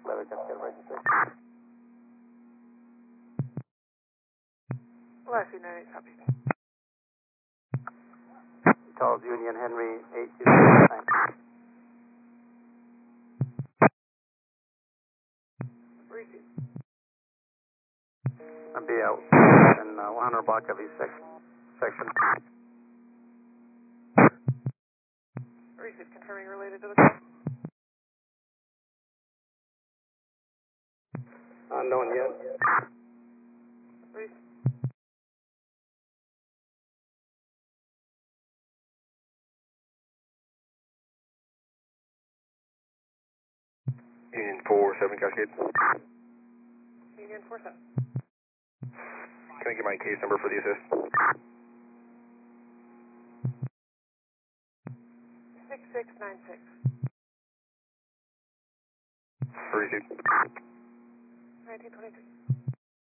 Leather Cascade registration. Last 98 copy. Charles Union Henry 8269. Receive. I'll be out in 100 block of East section. Receive. Confirming related to the call. Unknown yet. Receive. Union 47 Cascade. Union 47. Can I get my case number for the assist? 6696. Receive. 1923.